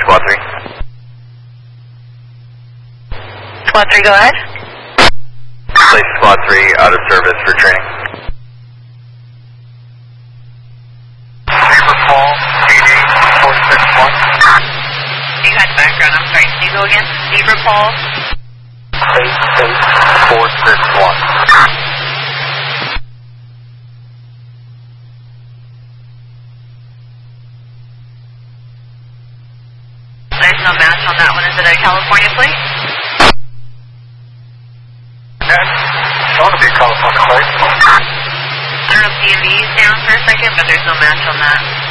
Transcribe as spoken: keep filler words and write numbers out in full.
Squad three. Squad three, go ahead. Place Squad three out of service for training. Beaver Paul, eight eight four six one. You had background, I'm sorry, can you go again? Beaver Paul. eight eight four six one. There's no match on that one. Is it a California plate? Okay. It's going to be a California plate. I don't know if D M V is down for a second, but there's no match on that.